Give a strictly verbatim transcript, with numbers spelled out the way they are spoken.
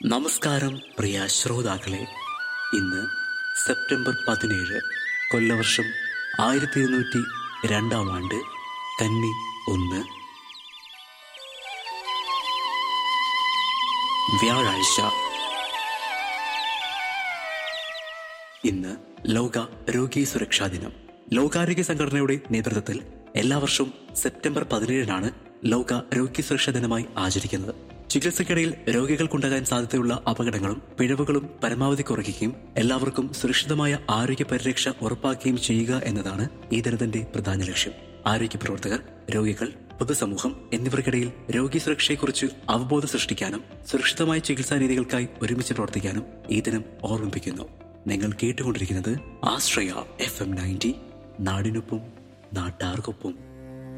നമസ്കാരം പ്രിയ ശ്രോതാക്കളെ. ഇന്ന് സെപ്റ്റംബർ പതിനേഴ്, കൊല്ലവർഷം ആയിരത്തി ഇരുന്നൂറ്റി രണ്ടാം ആണ്ട്, കന്നി ഒന്ന്, വ്യാഴാഴ്ച. ഇന്ന് ലോക രോഗി സുരക്ഷാ ദിനം. ലോകാരോഗ്യ സംഘടനയുടെ നേതൃത്വത്തിൽ എല്ലാ വർഷവും സെപ്റ്റംബർ പതിനേഴിനാണ് ലോക രോഗി സുരക്ഷാ ദിനമായി ആചരിക്കുന്നത്. ചികിത്സയ്ക്കിടയിൽ രോഗികൾക്കുണ്ടാകാൻ സാധ്യതയുള്ള അപകടങ്ങളും പിഴവുകളും പരമാവധി കുറയ്ക്കുകയും എല്ലാവർക്കും സുരക്ഷിതമായ ആരോഗ്യ പരിരക്ഷ ഉറപ്പാക്കുകയും ചെയ്യുക എന്നതാണ് ഈ ദിനത്തിന്റെ പ്രധാന ലക്ഷ്യം. ആരോഗ്യ പ്രവർത്തകർ, രോഗികൾ, പൊതുസമൂഹം എന്നിവർക്കിടയിൽ രോഗി സുരക്ഷയെക്കുറിച്ച് അവബോധം സൃഷ്ടിക്കാനും സുരക്ഷിതമായ ചികിത്സാ രീതികൾക്കായി ഒരുമിച്ച് പ്രവർത്തിക്കാനും ഈ ദിനം ഓർമ്മിപ്പിക്കുന്നു. നിങ്ങൾ കേട്ടുകൊണ്ടിരിക്കുന്നത് ആശ്രയ എഫ് എം നയൻറ്റി, നാടിനൊപ്പം നാട്ടാർക്കൊപ്പം.